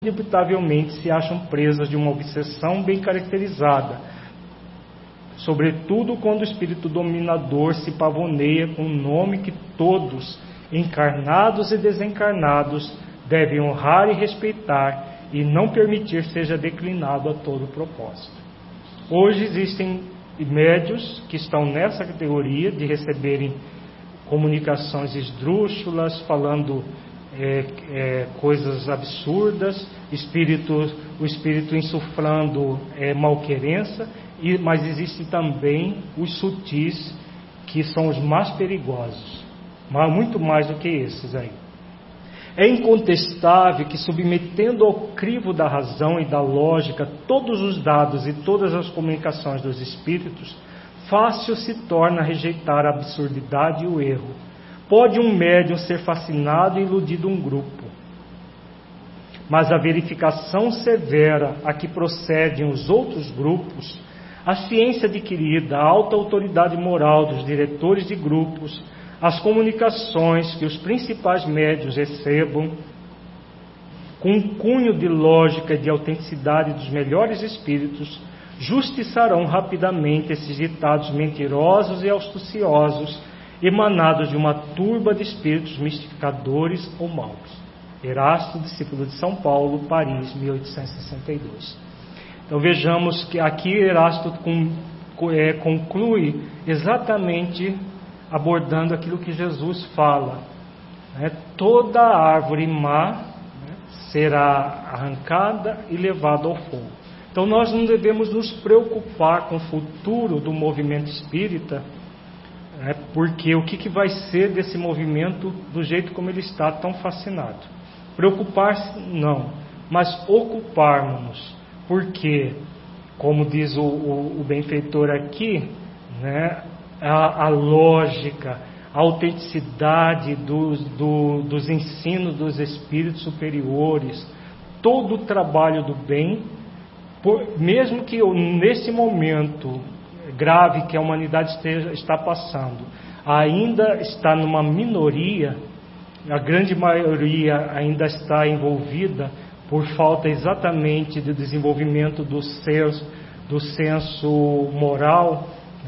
inevitavelmente se acham presas de uma obsessão bem caracterizada, sobretudo quando o espírito dominador se pavoneia com um nome que todos, encarnados e desencarnados, devem honrar e respeitar e não permitir seja declinado a todo propósito. Hoje existem médios que estão nessa categoria de receberem comunicações esdrúxulas, falando coisas absurdas, o espírito insuflando malquerença, mas existem também os sutis, que são os mais perigosos, mas muito mais do que esses aí. É incontestável que, submetendo ao crivo da razão e da lógica todos os dados e todas as comunicações dos espíritos, fácil se torna rejeitar a absurdidade e o erro. Pode um médium ser fascinado e iludido um grupo, mas a verificação severa a que procedem os outros grupos, a ciência adquirida, a alta autoridade moral dos diretores de grupos, as comunicações que os principais médiuns recebam, com um cunho de lógica e de autenticidade dos melhores espíritos, justiçarão rapidamente esses ditados mentirosos e astuciosos, emanados de uma turba de espíritos mistificadores ou maus. Erasto, discípulo de São Paulo, Paris, 1862. Então vejamos que aqui Erasto conclui exatamente abordando aquilo que Jesus fala, toda árvore má será arrancada e levada ao fogo. Então nós não devemos nos preocupar com o futuro do movimento espírita, porque o que vai ser desse movimento do jeito como ele está tão fascinado. Preocupar-se não, mas ocuparmos-nos, porque, como diz o benfeitor aqui, a lógica, a autenticidade dos ensinos dos espíritos superiores, todo o trabalho do bem, mesmo que nesse momento grave que a humanidade está passando, ainda está numa minoria, a grande maioria ainda está envolvida por falta exatamente de desenvolvimento do senso moral,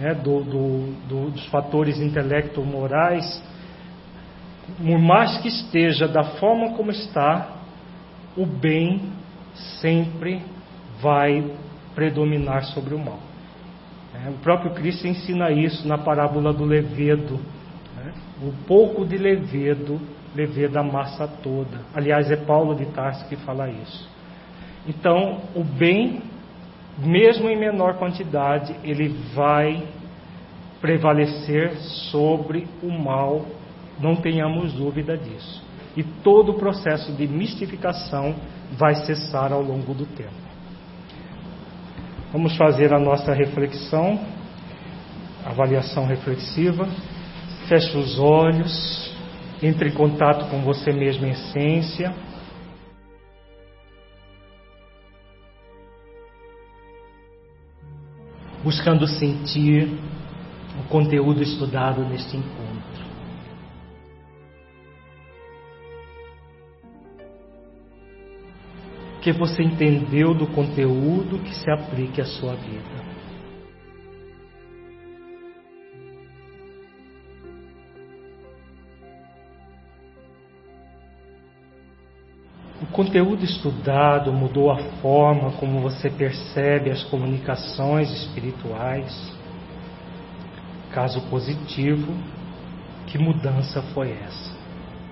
dos fatores intelecto-morais. Por mais que esteja da forma como está, o bem sempre vai predominar sobre o mal. O próprio Cristo ensina isso na parábola do levedo. O pouco de levedo leveda a massa toda. Aliás, é Paulo de Tarso que fala isso. Então, o bem, mesmo em menor quantidade, ele vai prevalecer sobre o mal, não tenhamos dúvida disso. E todo o processo de mistificação vai cessar ao longo do tempo. Vamos fazer a nossa reflexão, avaliação reflexiva. Feche os olhos, entre em contato com você mesmo em essência. Buscando sentir o conteúdo estudado neste encontro. O que você entendeu do conteúdo que se aplique à sua vida. O conteúdo estudado mudou a forma como você percebe as comunicações espirituais? Caso positivo, que mudança foi essa?